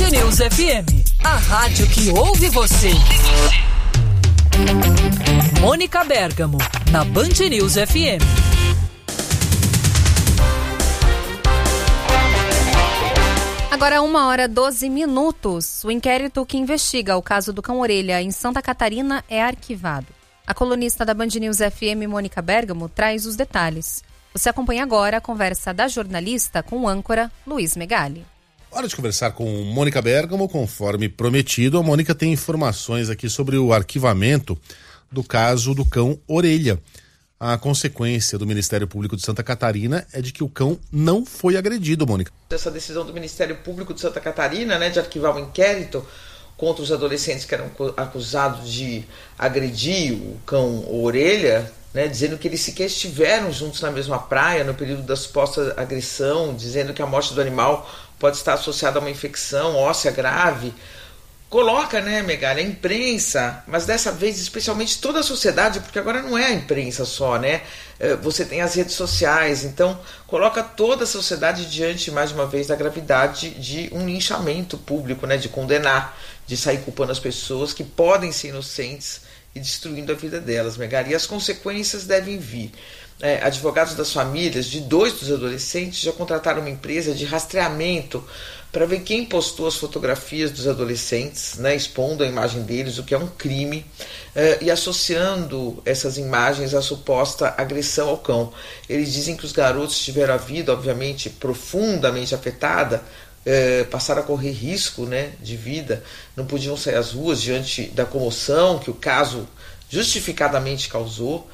News FM, a rádio que ouve você. Mônica Bergamo, na Band News FM. Agora 1h12. O inquérito que investiga o caso do cão-orelha em Santa Catarina é arquivado. A colunista da Band News FM, Mônica Bergamo, traz os detalhes. Você acompanha agora a conversa da jornalista com o âncora Luiz Megali. Hora de conversar com Mônica Bergamo, conforme prometido. A Mônica tem informações aqui sobre o arquivamento do caso do cão Orelha. A consequência do Ministério Público de Santa Catarina é de que o cão não foi agredido, Mônica. Essa decisão do Ministério Público de Santa Catarina, de arquivar o inquérito contra os adolescentes que eram acusados de agredir o cão Orelha, dizendo que eles sequer estiveram juntos na mesma praia no período da suposta agressão, dizendo que a morte do animal pode estar associada a uma infecção óssea grave. Coloca, Megali, a imprensa, mas dessa vez especialmente toda a sociedade, porque agora não é a imprensa só, você tem as redes sociais, então coloca toda a sociedade diante, mais uma vez, da gravidade de um linchamento público, de condenar, de sair culpando as pessoas que podem ser inocentes e destruindo a vida delas, Megali. E as consequências devem vir. Advogados das famílias de 2 dos adolescentes já contrataram uma empresa de rastreamento para ver quem postou as fotografias dos adolescentes, expondo a imagem deles, o que é um crime, e associando essas imagens à suposta agressão ao cão. Eles dizem que os garotos tiveram a vida, obviamente, profundamente afetada, passaram a correr risco de vida, não podiam sair às ruas diante da comoção que o caso justificadamente causou,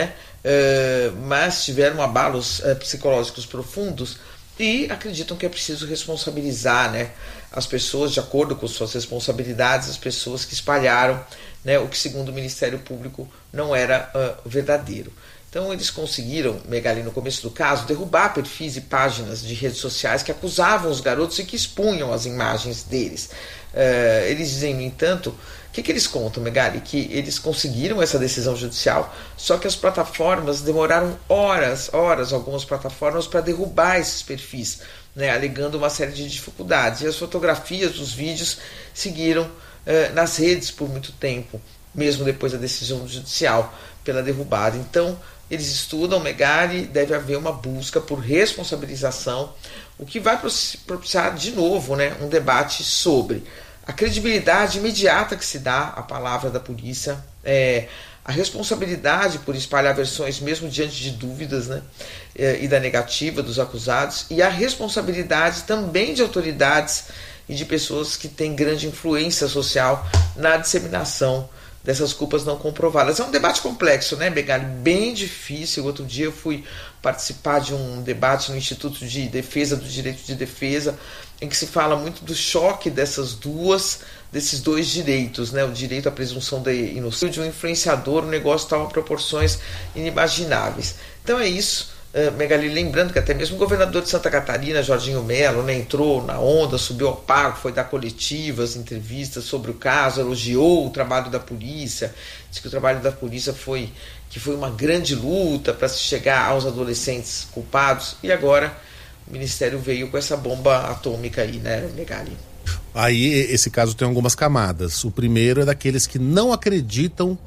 mas tiveram abalos psicológicos profundos e acreditam que é preciso responsabilizar as pessoas de acordo com suas responsabilidades, as pessoas que espalharam o que, segundo o Ministério Público, não era verdadeiro. Então eles conseguiram, Megali, no começo do caso, derrubar perfis e páginas de redes sociais que acusavam os garotos e que expunham as imagens deles. Eles dizem, no entanto, o que eles contam, Megali? Que eles conseguiram essa decisão judicial, só que as plataformas demoraram horas, algumas plataformas, para derrubar esses perfis, alegando uma série de dificuldades. E as fotografias, os vídeos seguiram nas redes por muito tempo, mesmo depois da decisão judicial pela derrubada. Então, eles estudam, Megali, deve haver uma busca por responsabilização, o que vai propiciar de novo um debate sobre a credibilidade imediata que se dá à palavra da polícia, a responsabilidade por espalhar versões mesmo diante de dúvidas e da negativa dos acusados, e a responsabilidade também de autoridades e de pessoas que têm grande influência social na disseminação dessas culpas não comprovadas. É um debate complexo, Megali? Bem difícil. Outro dia eu fui participar de um debate no Instituto de Defesa do Direito de Defesa, em que se fala muito do choque desses dois direitos, o direito à presunção da inocência de um influenciador, um negócio tal a proporções inimagináveis. Então é isso, Megali, lembrando que até mesmo o governador de Santa Catarina, Jorginho Melo, entrou na onda, subiu ao palco, foi dar coletivas, entrevistas sobre o caso, elogiou o trabalho da polícia, disse que o trabalho da polícia foi uma grande luta para se chegar aos adolescentes culpados, e agora o Ministério veio com essa bomba atômica aí, Megali? Aí esse caso tem algumas camadas. O primeiro é daqueles que não acreditam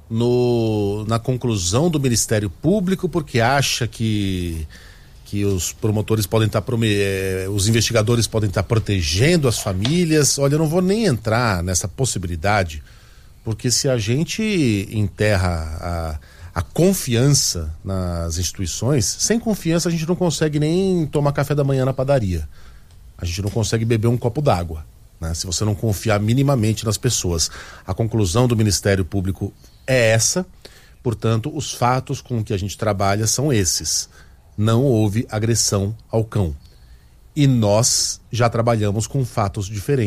na conclusão do Ministério Público, porque acha que os promotores podem estar, os investigadores podem estar protegendo as famílias. Olha, eu não vou nem entrar nessa possibilidade, porque se a gente enterra a confiança nas instituições, sem confiança a gente não consegue nem tomar café da manhã na padaria. A gente não consegue beber um copo d'água, se você não confiar minimamente nas pessoas. A conclusão do Ministério Público é essa, portanto, os fatos com que a gente trabalha são esses. Não houve agressão ao cão. E nós já trabalhamos com fatos diferentes.